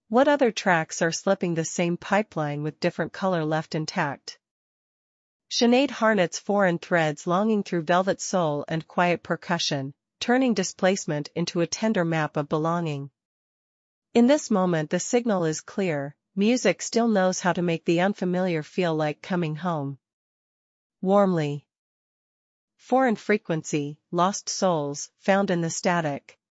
What other tracks are slipping the same pipeline with different color left intact? Sinead Harnet's foreign threads longing through velvet soul and quiet percussion, turning displacement into a tender map of belonging. In this moment the signal is clear, music still knows how to make the unfamiliar feel like coming home. Warmly. Foreign frequency, lost souls, found in the static.